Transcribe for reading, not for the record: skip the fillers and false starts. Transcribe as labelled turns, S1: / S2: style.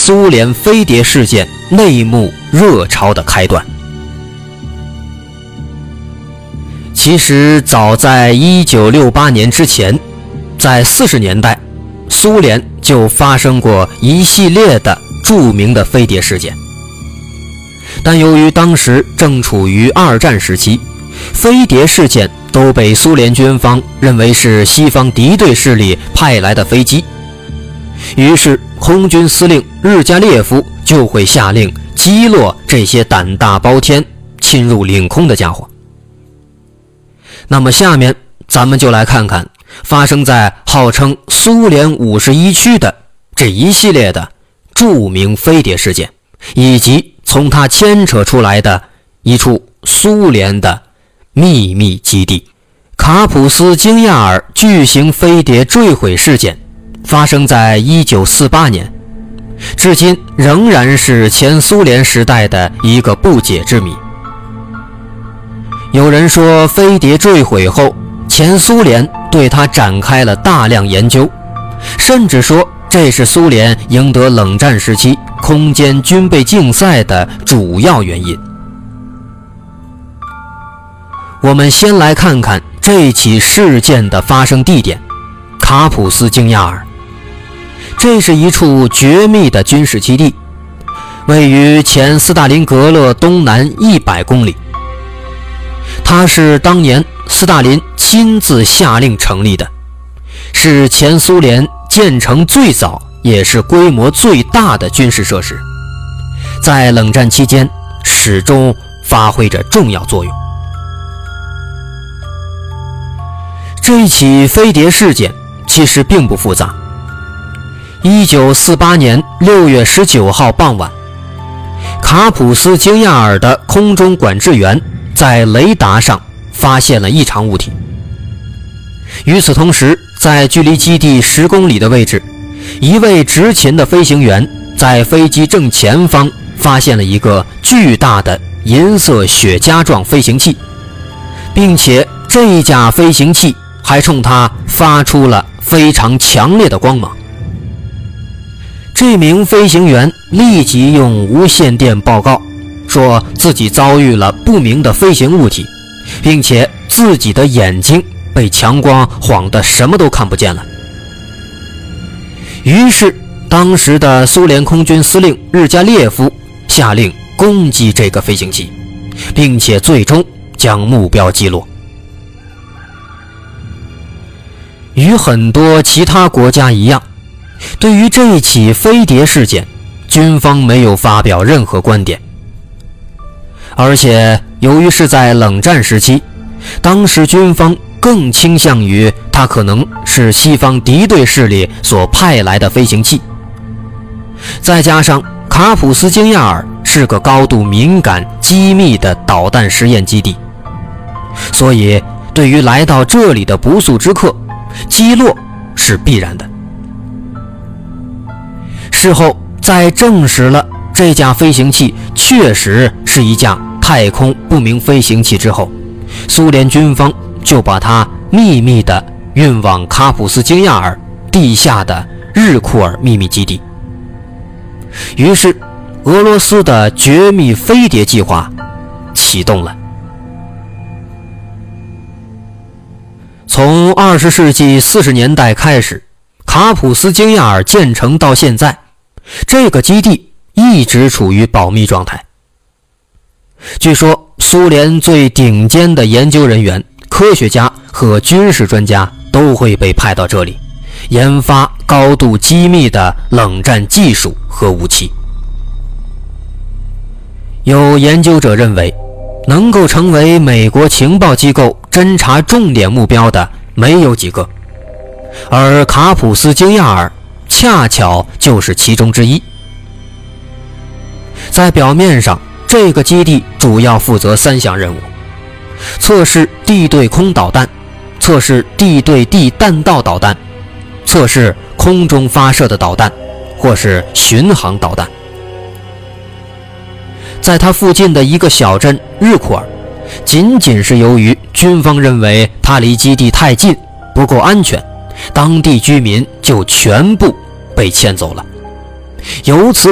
S1: 苏联飞碟事件内幕热潮的开端。其实早在1968年之前，在40年代，苏联就发生过一系列的著名的飞碟事件。但由于当时正处于二战时期，飞碟事件都被苏联军方认为是西方敌对势力派来的飞机，于是空军司令日加列夫就会下令击落这些胆大包天、侵入领空的家伙。那么下面咱们就来看看发生在号称苏联51区的这一系列的著名飞碟事件，以及从它牵扯出来的一处苏联的秘密基地。卡普斯京亚尔巨型飞碟坠毁事件发生在1948年，至今仍然是前苏联时代的一个不解之谜。有人说，飞碟坠毁后，前苏联对它展开了大量研究，甚至说这是苏联赢得冷战时期空间军备竞赛的主要原因。我们先来看看这起事件的发生地点——卡普斯京亚尔。这是一处绝密的军事基地，位于前斯大林格勒东南100公里。它是当年斯大林亲自下令成立的，是前苏联建成最早也是规模最大的军事设施，在冷战期间始终发挥着重要作用。这一起飞碟事件其实并不复杂。1948年6月19号傍晚，卡普斯京亚尔的空中管制员在雷达上发现了异常物体。与此同时，在距离基地10公里的位置，一位执勤的飞行员在飞机正前方发现了一个巨大的银色雪茄状飞行器，并且这架飞行器还冲他发出了非常强烈的光芒。这名飞行员立即用无线电报告，说自己遭遇了不明的飞行物体，并且自己的眼睛被强光晃得什么都看不见了。于是当时的苏联空军司令日加列夫下令攻击这个飞行器，并且最终将目标击落。与很多其他国家一样，对于这起飞碟事件，军方没有发表任何观点。而且由于是在冷战时期，当时军方更倾向于它可能是西方敌对势力所派来的飞行器。再加上卡普斯京亚尔是个高度敏感机密的导弹实验基地，所以对于来到这里的不速之客，击落是必然的。事后在证实了这架飞行器确实是一架太空不明飞行器之后，苏联军方就把它秘密地运往卡普斯京亚尔地下的日库尔秘密基地。于是俄罗斯的绝密飞碟计划启动了。从20世纪40年代开始，卡普斯京亚尔建成到现在，这个基地一直处于保密状态。据说苏联最顶尖的研究人员、科学家和军事专家都会被派到这里，研发高度机密的冷战技术和武器。有研究者认为，能够成为美国情报机构侦察重点目标的没有几个，而卡普斯京亚尔恰巧就是其中之一。在表面上，这个基地主要负责3项任务：测试地对空导弹，测试地对地弹道导弹，测试空中发射的导弹或是巡航导弹。在它附近的一个小镇日库尔，仅仅是由于军方认为它离基地太近，不够安全，当地居民就全部被迁走了。由此